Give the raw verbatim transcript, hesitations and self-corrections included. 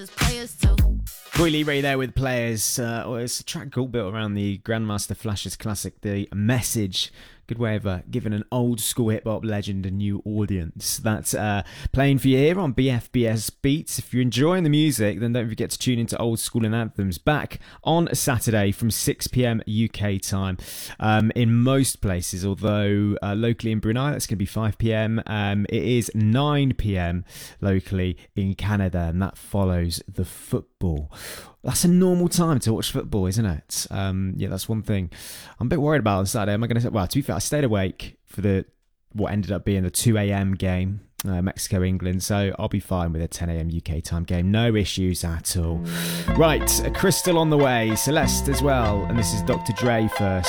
Players too. Roy Lee Ray there with Players. Uh, well, it's a track called built around the Grandmaster Flash's classic, The Message. Good way of uh, giving an old school hip hop legend a new audience. That's uh, playing for you here on B F B S Beats. If you're enjoying the music, then don't forget to tune into Old School and Anthems back on a Saturday from six p.m. U K time. Um, in most places, although uh, locally in Brunei, that's going to be five p.m. Um, it is nine p.m. locally in Canada, and that follows the football. That's a normal time to watch football, isn't it? Um, yeah, that's one thing I'm a bit worried about on Saturday. Am I going to say, well, to be fair, I stayed awake for the what ended up being the two a.m. game, uh, Mexico-England, so I'll be fine with a ten a.m. U K time game. No issues at all. Right, Crystal on the way, Celeste as well, and this is Doctor Dre first.